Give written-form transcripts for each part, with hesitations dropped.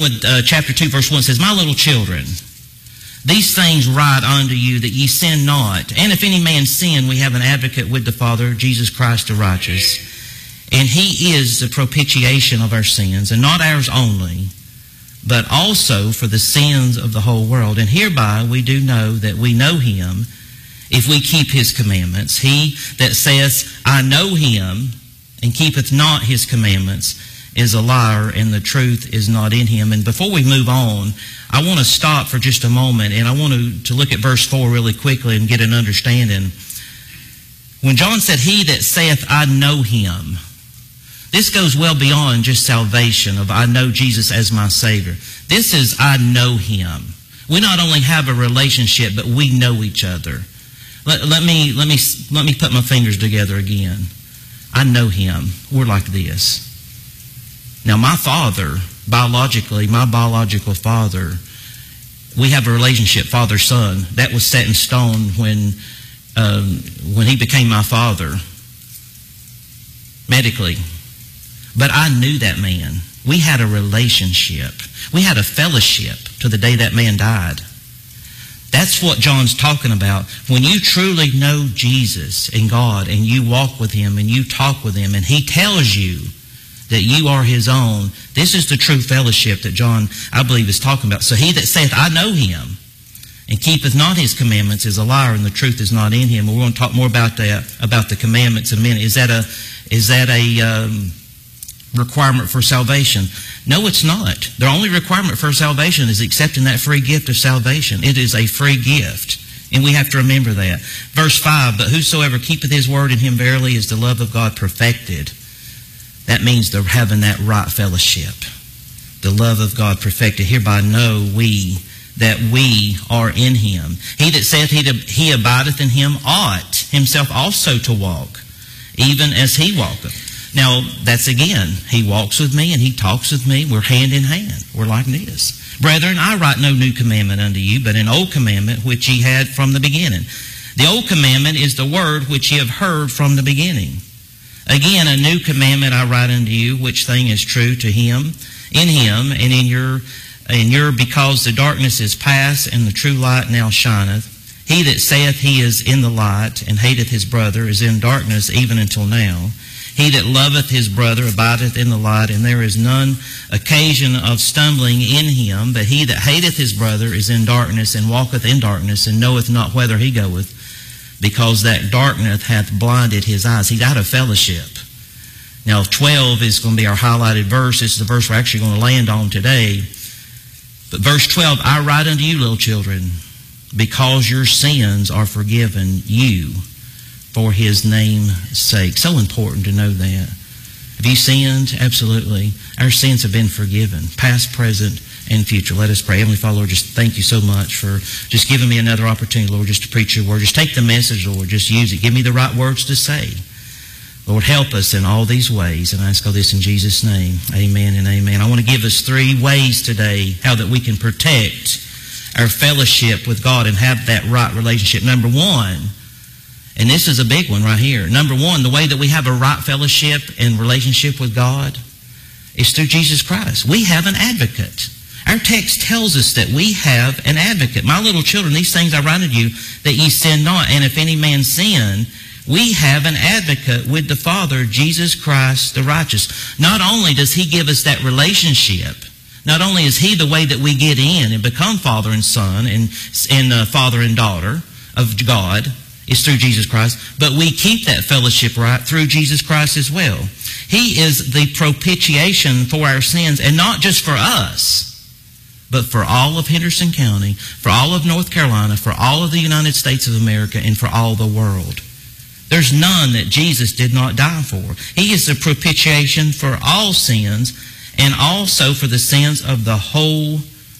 with chapter 2, verse 1. It says, "My little children, these things write unto you, that ye sin not. And if any man sin, we have an advocate with the Father, Jesus Christ the righteous. And he is the propitiation of our sins, and not ours only, but also for the sins of the whole world. And hereby we do know that we know him, if we keep his commandments. He that saith, I know him, and keepeth not his commandments, is a liar, and the truth is not in him." And before we move on, I want to stop for just a moment, and I want to look at verse 4 really quickly and get an understanding. When John said, "He that saith, I know him," this goes well beyond just salvation of I know Jesus as my Savior. This is I know him. We not only have a relationship, but we know each other. Let me put my fingers together again. I know him. We're like this. Now, my father, biologically, my biological father, we have a relationship, father-son. That was set in stone when he became my father, medically. But I knew that man. We had a relationship. We had a fellowship to the day that man died. That's what John's talking about. When you truly know Jesus and God, and you walk with him and you talk with him, and he tells you that you are his own, this is the true fellowship that John, I believe, is talking about. So he that saith, I know him, and keepeth not his commandments, is a liar, and the truth is not in him. We're going to talk more about that, about the commandments in a minute. Is that a requirement for salvation? No, it's not. The only requirement for salvation is accepting that free gift of salvation. It is a free gift, and we have to remember that. Verse 5, "But whosoever keepeth his word, in him verily is the love of God perfected." That means they're having that right fellowship. The love of God perfected. Hereby know we that we are in him. He that saith he abideth in him ought himself also to walk, even as he walketh. Now, that's again, he walks with me and he talks with me. We're hand in hand. We're like this. "Brethren, I write no new commandment unto you, but an old commandment which ye had from the beginning. The old commandment is the word which ye have heard from the beginning. Again, a new commandment I write unto you, which thing is true to him, in him, and in your, because the darkness is past, and the true light now shineth. He that saith he is in the light, and hateth his brother, is in darkness even until now. He that loveth his brother abideth in the light, and there is none occasion of stumbling in him. But he that hateth his brother is in darkness, and walketh in darkness, and knoweth not whither he goeth, because that darkness hath blinded his eyes." He's out of fellowship. Now, 12 is going to be our highlighted verse. This is the verse we're actually going to land on today. But verse 12, "I write unto you, little children, because your sins are forgiven you for his name's sake." So important to know that. Have you sinned? Absolutely. Our sins have been forgiven, past, present, and future. Let us pray. Heavenly Father, Lord, just thank you so much for just giving me another opportunity, Lord, just to preach your word. Just take the message, Lord. Just use it. Give me the right words to say. Lord, help us in all these ways. And I ask all this in Jesus' name. Amen and amen. I want to give us 3 ways today how that we can protect our fellowship with God and have that right relationship. Number 1, and this is a big one right here. Number 1, the way that we have a right fellowship and relationship with God is through Jesus Christ. We have an advocate. Our text tells us that we have an advocate. "My little children, these things I write unto you, that ye sin not. And if any man sin," we have an advocate with the Father, Jesus Christ the righteous. Not only does he give us that relationship, not only is he the way that we get in and become father and son and father and daughter of God, is through Jesus Christ, but we keep that fellowship right through Jesus Christ as well. He is the propitiation for our sins, and not just for us, but for all of Henderson County, for all of North Carolina, for all of the United States of America, and for all the world. There's none that Jesus did not die for. He is the propitiation for all sins, and also for the sins of the whole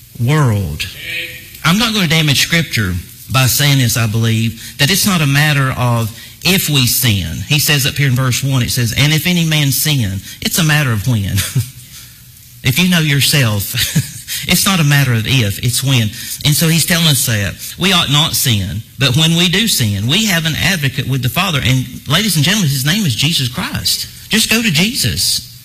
world. I'm not going to damage Scripture by saying this, I believe, that it's not a matter of if we sin. He says up here in verse 1, it says, "And if any man sin," it's a matter of when. If you know yourself, it's not a matter of if, it's when. And so he's telling us that we ought not sin, but when we do sin, we have an advocate with the Father. And ladies and gentlemen, his name is Jesus Christ. Just go to Jesus.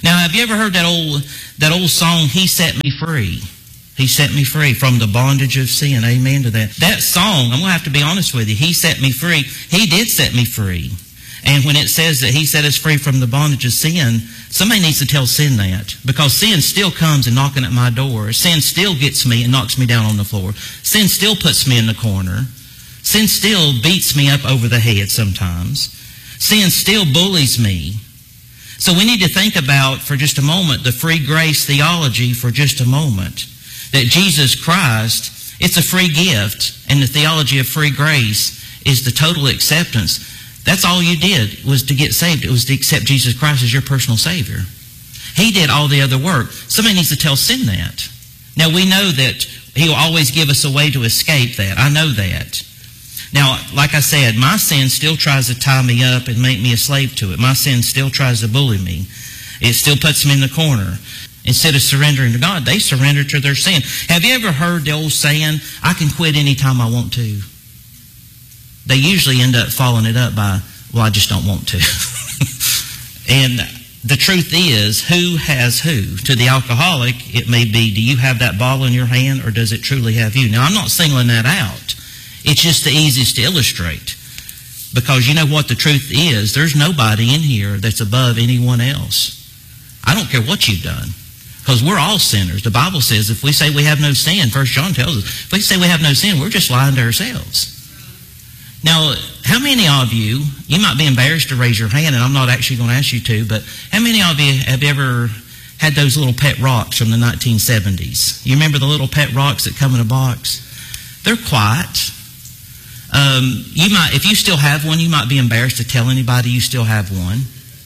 Now, have you ever heard that old song, He Set Me Free? He set me free from the bondage of sin. Amen to that. That song, I'm going to have to be honest with you, He set me free. He did set me free. And when it says that He set us free from the bondage of sin, somebody needs to tell sin that. Because sin still comes and knocking at my door. Sin still gets me and knocks me down on the floor. Sin still puts me in the corner. Sin still beats me up over the head sometimes. Sin still bullies me. So we need to think about, for just a moment, the free grace theology for just a moment. That Jesus Christ, it's a free gift. And the theology of free grace is the total acceptance. That's all you did was to get saved. It was to accept Jesus Christ as your personal Savior. He did all the other work. Somebody needs to tell sin that. Now, we know that He'll always give us a way to escape that. I know that. Now, like I said, my sin still tries to tie me up and make me a slave to it. My sin still tries to bully me. It still puts me in the corner. Instead of surrendering to God, they surrender to their sin. Have you ever heard the old saying, I can quit anytime I want to? They usually end up following it up by, well, I just don't want to. And the truth is, who has who? To the alcoholic, it may be, do you have that bottle in your hand, or does it truly have you? Now, I'm not singling that out. It's just the easiest to illustrate. Because you know what the truth is? There's nobody in here that's above anyone else. I don't care what you've done. Because we're all sinners. The Bible says if we say we have no sin, 1 John tells us, if we say we have no sin, we're just lying to ourselves. Now, how many of you might be embarrassed to raise your hand, and I'm not actually going to ask you to, but how many of you have ever had those little pet rocks from the 1970s? You remember the little pet rocks that come in a box? They're quiet. If you still have one, you might be embarrassed to tell anybody you still have one.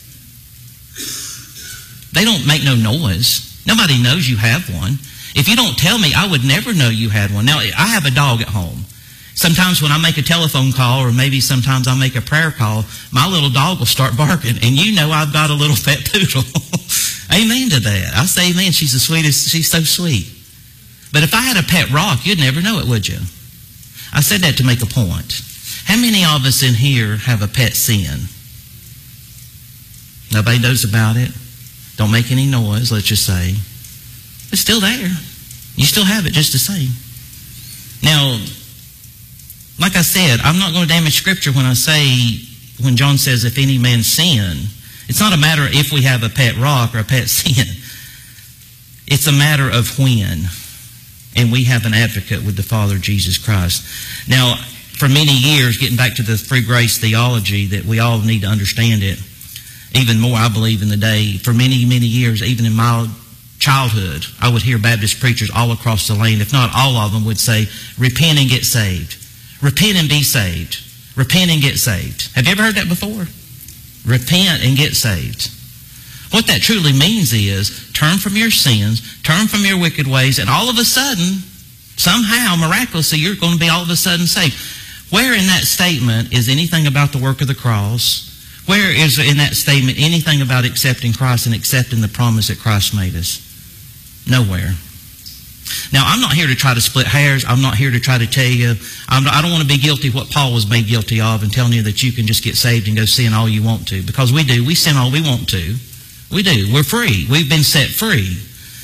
They don't make no noise. Nobody knows you have one. If you don't tell me, I would never know you had one. Now, I have a dog at home. Sometimes when I make a telephone call, or maybe sometimes I make a prayer call, my little dog will start barking. And you know I've got a little pet poodle. Amen to that. I say amen. She's the sweetest. She's so sweet. But if I had a pet rock, you'd never know it, would you? I said that to make a point. How many of us in here have a pet sin? Nobody knows about it. Don't make any noise, let's just say. It's still there. You still have it just the same. Now, like I said, I'm not going to damage Scripture when John says, if any man sin. It's not a matter of if we have a pet rock or a pet sin. It's a matter of when. And we have an advocate with the Father, Jesus Christ. Now, for many years, getting back to the free grace theology, that we all need to understand it, even more, I believe, in the day. For many, many years, even in my childhood, I would hear Baptist preachers all across the land, if not all of them, would say, repent and get saved. Repent and be saved. Repent and get saved. Have you ever heard that before? Repent and get saved. What that truly means is, turn from your sins, turn from your wicked ways, and all of a sudden, somehow, miraculously, you're going to be all of a sudden saved. Where in that statement is anything about the work of the cross? Where is in that statement anything about accepting Christ and accepting the promise that Christ made us? Nowhere. Now, I'm not here to try to split hairs. I'm not here to try to tell you. I don't want to be guilty of what Paul was made guilty of and telling you that you can just get saved and go sin all you want to. Because we do. We sin all we want to. We do. We're free. We've been set free.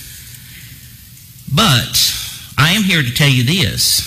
But I am here to tell you this,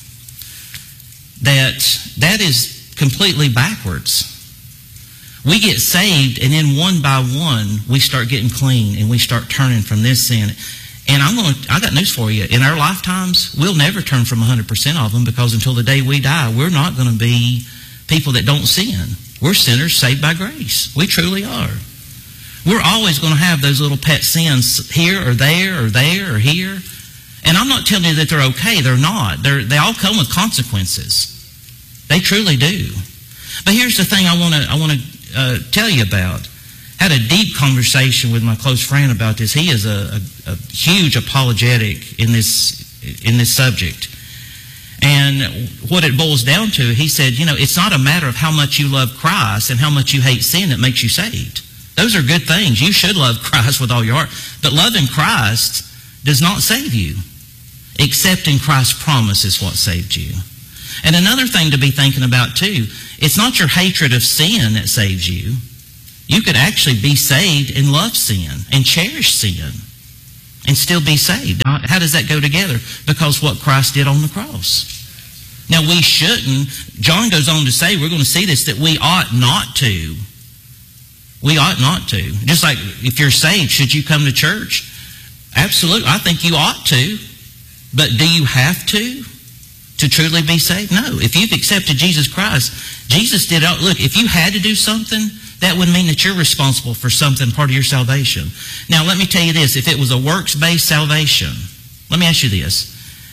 that is completely backwards. We get saved, and then one by one, we start getting clean, and we start turning from this sin. And I got news for you. In our lifetimes, we'll never turn from 100% of them, because until the day we die, we're not going to be people that don't sin. We're sinners saved by grace. We truly are. We're always going to have those little pet sins here or there or there or here. And I'm not telling you that they're okay. They're not. They all come with consequences. They truly do. But here's the thing I want to tell you about. I had a deep conversation with my close friend about this. He is a huge apologetic in this subject. And what it boils down to, he said, it's not a matter of how much you love Christ and how much you hate sin that makes you saved. Those are good things. You should love Christ with all your heart. But loving Christ does not save you. Accepting Christ's promise is what saved you. And another thing to be thinking about too, it's not your hatred of sin that saves you. You could actually be saved and love sin and cherish sin and still be saved. How does that go together? Because what Christ did on the cross. Now we shouldn't, John goes on to say, we're going to see this, that we ought not to. We ought not to. Just like if you're saved, should you come to church? Absolutely. I think you ought to. But do you have to truly be saved? No. If you've accepted Jesus Christ, Jesus did it. Look, if you had to do something, that would mean that you're responsible for something, part of your salvation. Now, let me tell you this. If it was a works-based salvation, let me ask you this.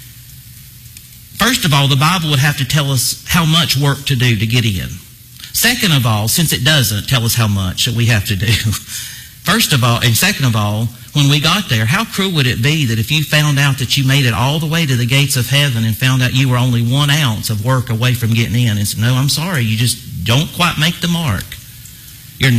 First of all, the Bible would have to tell us how much work to do to get in. Second of all, since it doesn't tell us how much that we have to do. First of all, and second of all, when we got there, how cruel would it be that if you found out that you made it all the way to the gates of heaven and found out you were only 1 ounce of work away from getting in and said, no, I'm sorry, you just don't quite make the mark. You're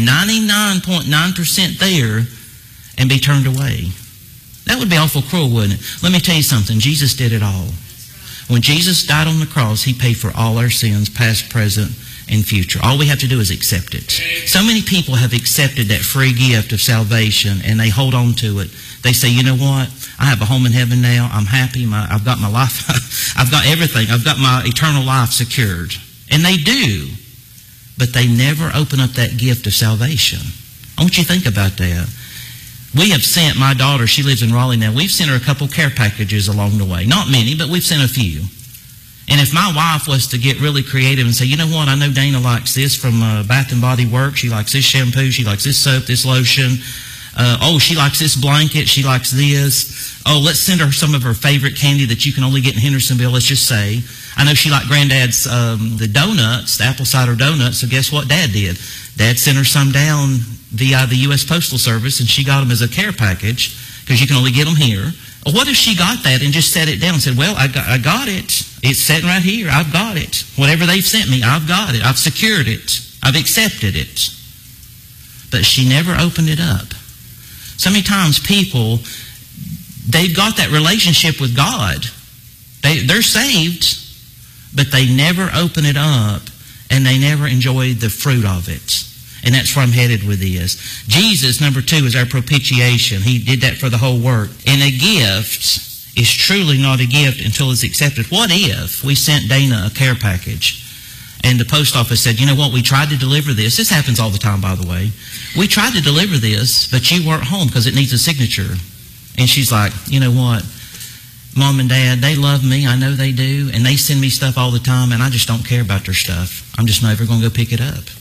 99.9% there and be turned away. That would be awful cruel, wouldn't it? Let me tell you something. Jesus did it all. When Jesus died on the cross, He paid for all our sins, past, present, and future. All we have to do is accept it. So many people have accepted that free gift of salvation and they hold on to it. They say, you know what? I have a home in heaven now. I'm happy. I've got my life. I've got everything. I've got my eternal life secured. And they do. But they never open up that gift of salvation. I want you to think about that. We have sent my daughter, she lives in Raleigh now, we've sent her a couple care packages along the way. Not many, but we've sent a few. And if my wife was to get really creative and say, you know what, I know Dana likes this from Bath & Body Works. She likes this shampoo. She likes this soap, this lotion. She likes this blanket. She likes this. Let's send her some of her favorite candy that you can only get in Hendersonville, let's just say. I know she liked Granddad's the donuts, the apple cider donuts. So guess what Dad did? Dad sent her some down via the U.S. Postal Service, and she got them as a care package because you can only get them here. What if she got that and just set it down and said, well, I got it. It's sitting right here. I've got it. Whatever they've sent me, I've got it. I've secured it. I've accepted it. But she never opened it up. So many times people, they've got that relationship with God. They're saved, but they never open it up and they never enjoy the fruit of it. And that's where I'm headed with this. Jesus, number 2, is our propitiation. He did that for the whole work. And a gift is truly not a gift until it's accepted. What if we sent Dana a care package and the post office said, you know what, we tried to deliver this. This happens all the time, by the way. We tried to deliver this, but you weren't home because it needs a signature. And she's like, you know what, Mom and Dad, they love me. I know they do. And they send me stuff all the time, and I just don't care about their stuff. I'm just never going to go pick it up.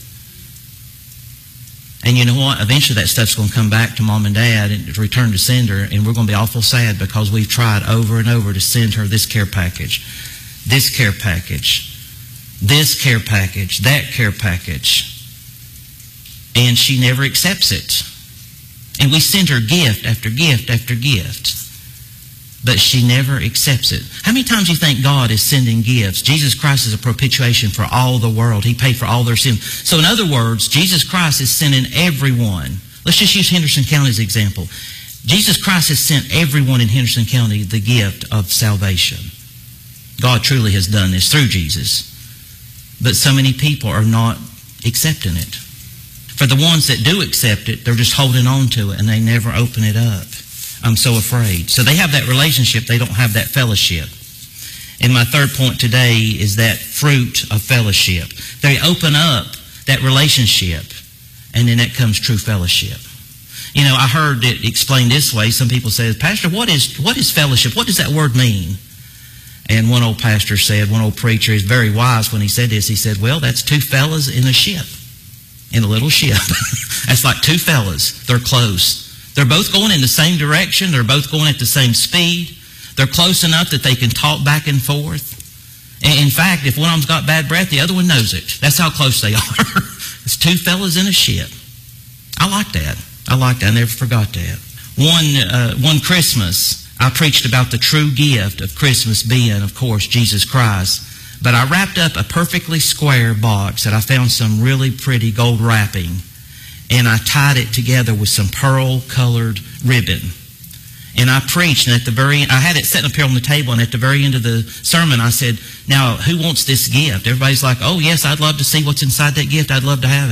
And you know what? Eventually that stuff's going to come back to Mom and Dad and return to sender, and we're going to be awful sad because we've tried over and over to send her this care package, this care package, this care package, that care package. And she never accepts it. And we send her gift after gift after gift. But she never accepts it. How many times do you think God is sending gifts? Jesus Christ is a propitiation for all the world. He paid for all their sins. So in other words, Jesus Christ is sending everyone. Let's just use Henderson County as an example. Jesus Christ has sent everyone in Henderson County the gift of salvation. God truly has done this through Jesus. But so many people are not accepting it. For the ones that do accept it, they're just holding on to it and they never open it up. I'm so afraid. So they have that relationship. They don't have that fellowship. And my third point today is that fruit of fellowship. They open up that relationship, and then it comes true fellowship. You know, I heard it explained this way. Some people say, Pastor, what is fellowship? What does that word mean? And one old pastor said, one old preacher is very wise when he said this. He said, well, that's two fellas in a ship, in a little ship. That's like two fellas. They're close. They're both going in the same direction. They're both going at the same speed. They're close enough that they can talk back and forth. In fact, if one of them's got bad breath, the other one knows it. That's how close they are. It's two fellas in a ship. I like that. I never forgot that. One Christmas, I preached about the true gift of Christmas being, of course, Jesus Christ. But I wrapped up a perfectly square box that I found some really pretty gold wrapping. And I tied it together with some pearl-colored ribbon. And I preached, and I had it sitting up here on the table, and at the very end of the sermon, I said, now, who wants this gift? Everybody's like, oh, yes, I'd love to see what's inside that gift. I'd love to have it.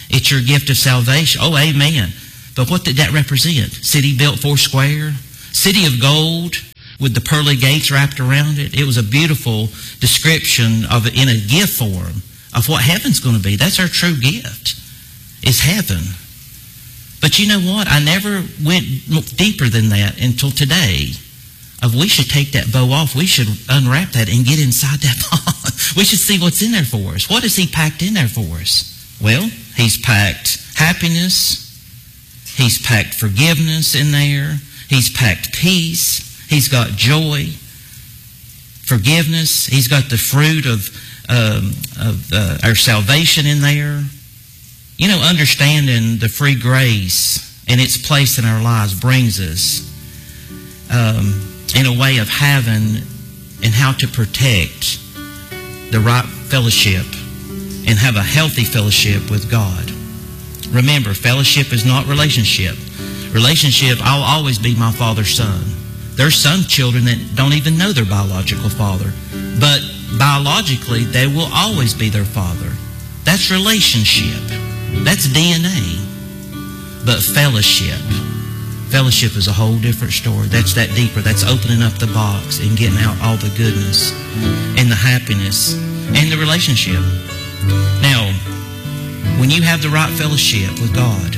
It's your gift of salvation. Oh, amen. But what did that represent? City built 4 square, city of gold with the pearly gates wrapped around it. It was a beautiful description of it in a gift form of what heaven's going to be. That's our true gift, is heaven. But you know what? I never went deeper than that until today. We should take that bow off. We should unwrap that and get inside that box. We should see what's in there for us. What has He packed in there for us? Well, He's packed happiness. He's packed forgiveness in there. He's packed peace. He's got joy, forgiveness. He's got the fruit of our salvation in there. You know, understanding the free grace and its place in our lives brings us in a way of having and how to protect the right fellowship and have a healthy fellowship with God. Remember, fellowship is not relationship. Relationship, I'll always be my father's son. There's some children that don't even know their biological father. But biologically, they will always be their father. That's relationship. That's DNA. But fellowship is a whole different story. That's that deeper. That's opening up the box and getting out all the goodness and the happiness and the relationship. Now, when you have the right fellowship with God,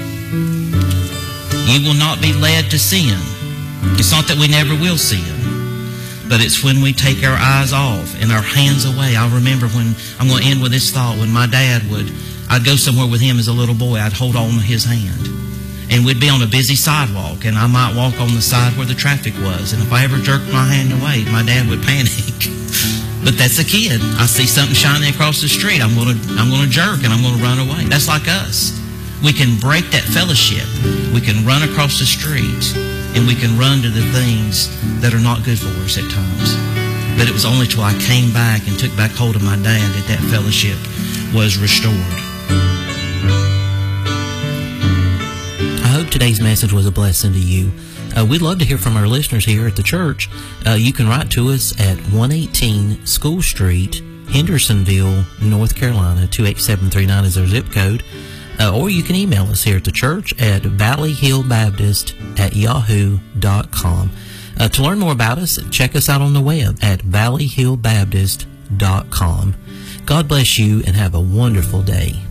you will not be led to sin. It's not that we never will sin, but it's when we take our eyes off and our hands away. I remember when, I'm going to end with this thought, when my dad I'd go somewhere with him as a little boy, I'd hold on to his hand. And we'd be on a busy sidewalk, and I might walk on the side where the traffic was. And if I ever jerked my hand away, my dad would panic. But that's a kid. I see something shining across the street. I'm going to jerk, and I'm going to run away. That's like us. We can break that fellowship. We can run across the street, and we can run to the things that are not good for us at times. But it was only till I came back and took back hold of my dad that fellowship was restored. I hope today's message was a blessing to you. We'd love to hear from our listeners here at the church. You can write to us at 118 School Street, Hendersonville, North Carolina, 28739 is our zip code. Or you can email us here at the church at valleyhillbaptist@yahoo.com. To learn more about us, check us out on the web at valleyhillbaptist.com. God bless you and have a wonderful day.